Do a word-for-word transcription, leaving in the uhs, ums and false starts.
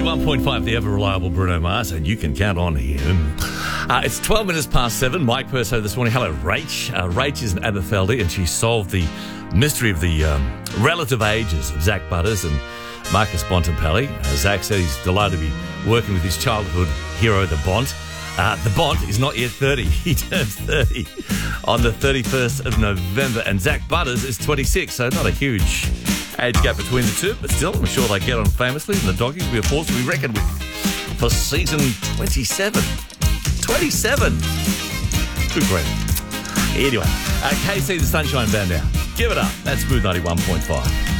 ninety-one point five, the ever-reliable Bruno Mars, and you can count on him. Uh, it's twelve minutes past seven. Mike Purso this morning. Hello, Rach. Uh, Rach is an Aberfeldy, and she solved the mystery of the um, relative ages of Zach Butters and Marcus Bontempelli. Uh, Zach said he's delighted to be working with his childhood hero, the Bont. Uh, the Bont is not yet thirty. He turns thirty on the thirty-first of November, and Zach Butters is twenty-six, so not a huge age gap between the two, but still, I'm sure they get on famously, and the doggies will be a force to be reckoned with for season twenty-seven. twenty-seven! Good grief. Anyway, uh, K C, the Sunshine Band now. Give it up. That's Smooth ninety-one point five.